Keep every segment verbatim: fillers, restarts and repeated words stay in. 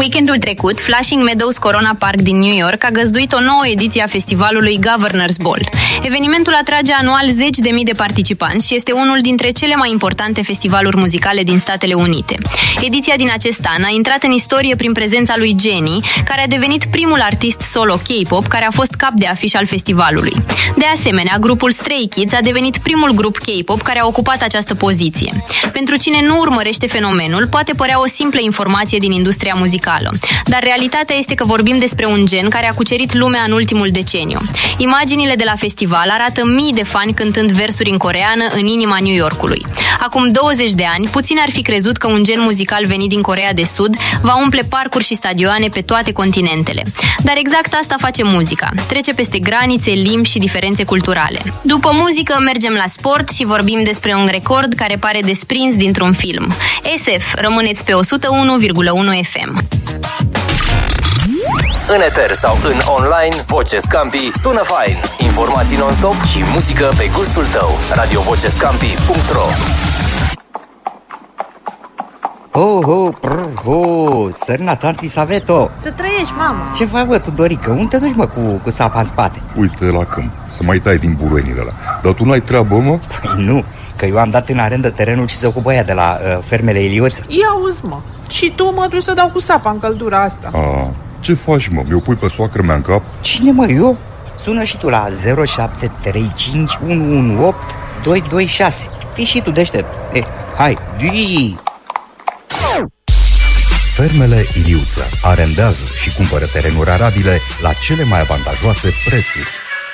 Weekendul trecut, Flushing Meadows Corona Park din New York a găzduit o nouă ediție a festivalului Governor's Ball. Evenimentul atrage anual zeci de mii de participanți și este unul dintre cele mai importante festivaluri muzicale din Statele Unite. Ediția din acest an a intrat în istorie prin prezența lui Jennie, care a devenit primul artist solo K-pop care a fost cap de afiș al festivalului. De asemenea, grupul Stray Kids a devenit primul grup K-pop care a ocupat această poziție. Pentru cine nu urmărește fenomenul, poate părea o simplă informație din industria muzicală, dar realitatea este că vorbim despre un gen care a cucerit lumea în ultimul deceniu. Imaginile de la festival arată mii de fani cântând versuri în coreeană în inima New Yorkului. Acum douăzeci de ani, puțini ar fi crezut că un gen muzical venit din Coreea de Sud va umple parcuri și stadioane pe toate continentele. Dar exact asta face muzica. Trece peste granițe, limbi și diferențe culturale. După muzică, mergem la sport și vorbim despre un record care pare desprins dintr-un film. S F, rămâneți pe o sută unu virgulă unu F M. În eter sau în online, Voce Scampi sună fain. Informații non-stop și muzică pe gustul tău. radio voce scampi punct ro. Oh, oh, prr, oh, sărna tanti Saveto. Să trăiești, mamă. Ce faci, bă, Tudorică? Unde te duci, mă, cu, cu sapa în spate? Uite la câmp, să mai tai din buruienile alea. Dar tu n-ai treabă, mă? Păi nu, că eu am dat în arendă terenul și se ocupă ea de la uh, fermele Ilioț. Ia auzi, mă, și tu mă duci să dau cu sapa în căldura asta. A, ce faci, mă? Mi-o pui pe soacră mea în cap? Cine, mă, eu? Sună și tu la zero șapte trei cinci unu unu opt doi doi șase. Fii și tu deștept. Eh, hai, dui! Fermele Iliuță arendează și cumpără terenuri arabile la cele mai avantajoase prețuri.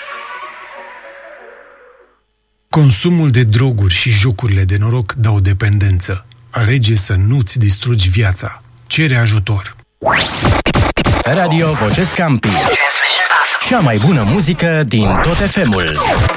Consumul de droguri și jocurile de noroc dau dependență. Alege să nu-ți distrugi viața. Cere ajutor. Radio Voce Scampi. Cea mai bună muzică din tot F M-ul.